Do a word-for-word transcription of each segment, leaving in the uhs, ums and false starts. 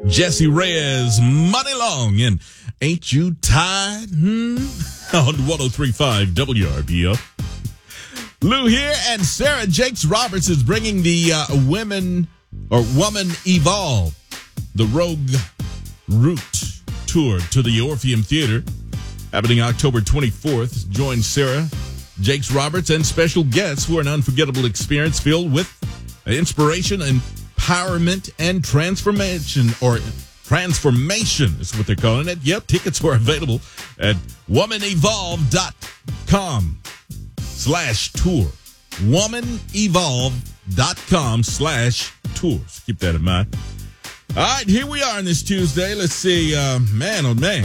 Jesse Reyes, Money Long, and Ain't You Tired? Hmm? On one oh three point five W R B O. Lou here, and Sarah Jakes Roberts is bringing the uh, Women or Woman Evolve, the Rogue Route Tour to the Orpheum Theater, happening October twenty-fourth. Join Sarah Jakes Roberts and special guests for an unforgettable experience filled with inspiration, empowerment, and transformation, or transformation is what they're calling it. Yep, tickets are available at woman evolve dot com slash tour. woman evolve dot com slash tours. Keep that in mind. All right, here we are on this Tuesday. Let's see, uh, man, oh man.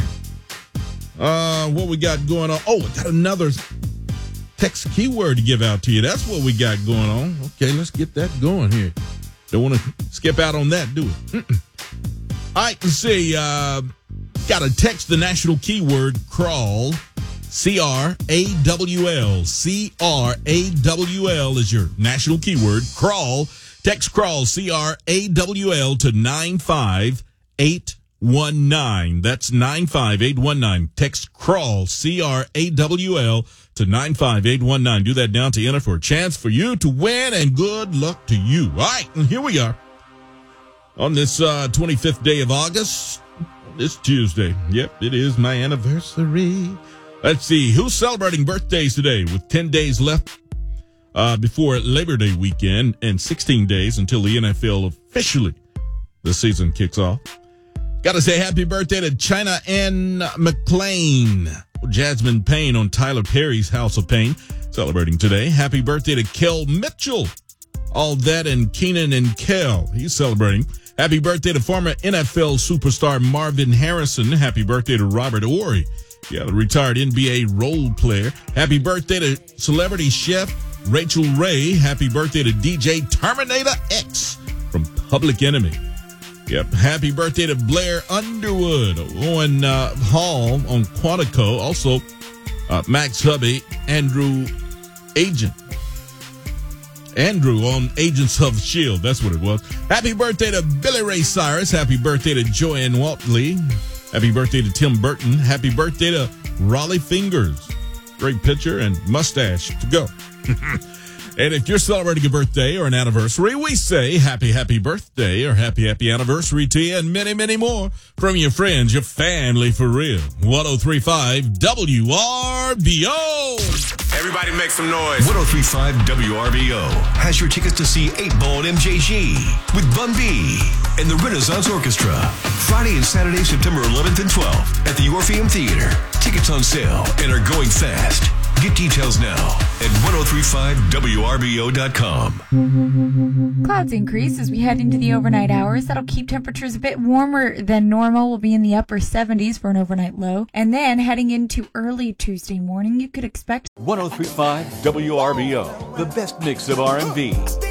Uh, what we got going on? Oh, we got another text keyword to give out to you. That's what we got going on. Okay, let's get that going here. Don't want to skip out on that, do we? Mm-mm. All right, let's see. Uh, got to text the national keyword crawl. C R A W L. C R A W L is your national keyword. Crawl. Text crawl, C R A W L, to nine five eight one nine. That's nine five eight one nine. Text crawl, C R A W L, to nine five eight one nine. Do that now to enter for a chance for you to win, and good luck to you. All right, and here we are on this uh, twenty-fifth day of August, this Tuesday. Yep, it is my anniversary. Let's see, who's celebrating birthdays today with ten days left uh, before Labor Day weekend and sixteen days until the N F L officially, the season kicks off. Got to say happy birthday to China Ann McClain. Jasmine Payne on Tyler Perry's House of Pain, celebrating today. Happy birthday to Kel Mitchell. All that and Keenan and Kel, he's celebrating. Happy birthday to former N F L superstar Marvin Harrison. Happy birthday to Robert Ory. Yeah, the retired N B A role player. Happy birthday to celebrity chef Rachel Ray. Happy birthday to D J Terminator X from Public Enemy. Yep. Happy birthday to Blair Underwood, Owen uh, Hall on Quantico. Also, uh, Max Hubby, Andrew Agent. Andrew on Agents of S H I E L D. That's what it was. Happy birthday to Billy Ray Cyrus. Happy birthday to Joanne Watley. Happy birthday to Tim Burton. Happy birthday to Raleigh Fingers. Great picture and mustache to go. And if you're celebrating a birthday or an anniversary, we say happy, happy birthday or happy, happy anniversary to you, and many, many more from your friends, your family, for real. one oh three point five W R B O. Everybody make some noise. one oh three point five W R B O has your tickets to see eight ball at M J G with Bun B and the Renaissance Orchestra. Friday and Saturday, September eleventh and twelfth at the Orpheum Theater. Tickets on sale and are going fast. Get details now at one oh three point five W R B O dot com. Clouds increase as we head into the overnight hours. That'll keep temperatures a bit warmer than normal. We'll be in the upper seventies for an overnight low. And then heading into early Tuesday morning, you could expect one oh three point five W R B O, the best mix of R and B.